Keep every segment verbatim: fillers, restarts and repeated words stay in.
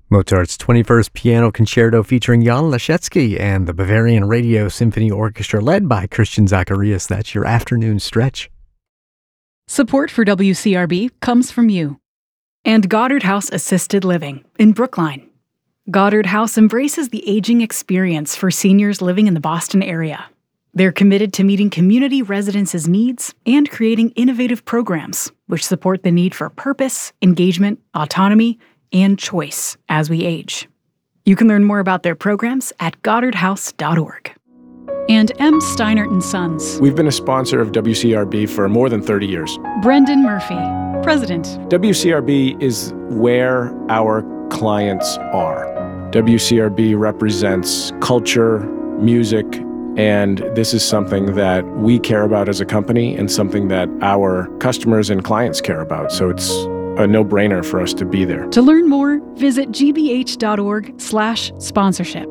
Mozart's twenty-first Piano Concerto featuring Jan Leschetski and the Bavarian Radio Symphony Orchestra led by Christian Zacharias. That's your afternoon stretch. Support for W C R B comes from you and Goddard House Assisted Living in Brookline. Goddard House embraces the aging experience for seniors living in the Boston area. They're committed to meeting community residents' needs and creating innovative programs which support the need for purpose, engagement, autonomy, and choice as we age. You can learn more about their programs at goddard house dot org. And M. Steinert and Sons. We've been a sponsor of W C R B for more than thirty years. Brendan Murphy, President. W C R B is where our clients are. W C R B represents culture, music, and this is something that we care about as a company and something that our customers and clients care about. So it's a no-brainer for us to be there. To learn more, visit g b h dot org slash sponsorship.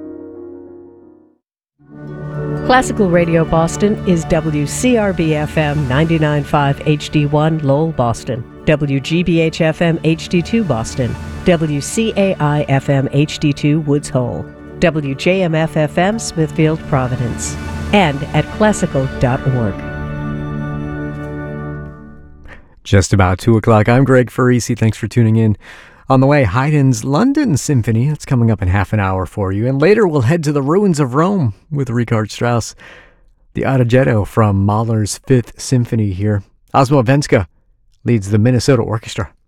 Classical Radio Boston is W C R B F M ninety-nine point five H D one Lowell, Boston, W G B H F M H D two Boston, W C A I F M H D two Woods Hole, W J M F F M Smithfield, Providence, and at classical dot org. Just about two o'clock. I'm Greg Farisi. Thanks for tuning in. On the way, Haydn's London Symphony. That's coming up in half an hour for you. And later, we'll head to the ruins of Rome with Richard Strauss. The Adagietto from Mahler's Fifth Symphony here. Osmo Venska leads the Minnesota Orchestra.